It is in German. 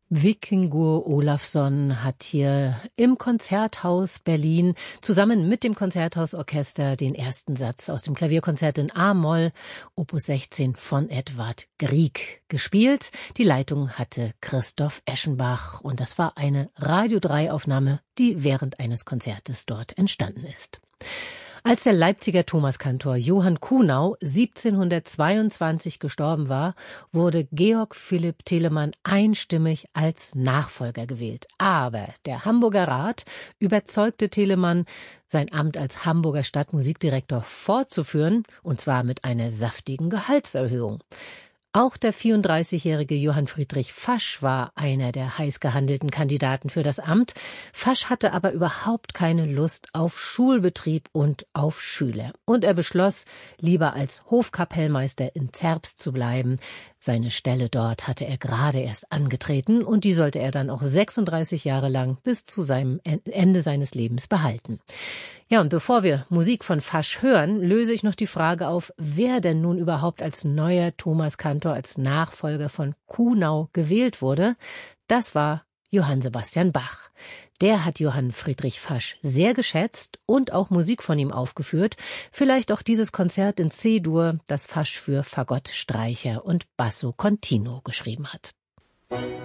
Vikingur Olafsson hat hier im Konzerthaus Berlin zusammen mit dem Konzerthausorchester den ersten Satz aus dem Klavierkonzert in A-Moll, Opus 16 von Edvard Grieg gespielt. Die Leitung hatte Christoph Eschenbach und das war eine Radio 3 Aufnahme, die während eines Konzertes dort entstanden ist. Als der Leipziger Thomaskantor Johann Kuhnau 1722 gestorben war, wurde Georg Philipp Telemann einstimmig als Nachfolger gewählt. Aber der Hamburger Rat überzeugte Telemann, sein Amt als Hamburger Stadtmusikdirektor fortzuführen, und zwar mit einer saftigen Gehaltserhöhung. Auch der 34-jährige Johann Friedrich Fasch war einer der heiß gehandelten Kandidaten für das Amt. Fasch hatte aber überhaupt keine Lust auf Schulbetrieb und auf Schüler. Und er beschloss, lieber als Hofkapellmeister in Zerbst zu bleiben. Seine Stelle dort hatte er gerade erst angetreten und die sollte er dann auch 36 Jahre lang bis zu seinem Ende seines Lebens behalten. Ja, und bevor wir Musik von Fasch hören, löse ich noch die Frage auf, wer denn nun überhaupt als neuer Thomaskantor, als Nachfolger von Kuhnau gewählt wurde. Das war Johann Sebastian Bach. Der hat Johann Friedrich Fasch sehr geschätzt und auch Musik von ihm aufgeführt. Vielleicht auch dieses Konzert in C-Dur, das Fasch für Fagott, Streicher und Basso Continuo geschrieben hat.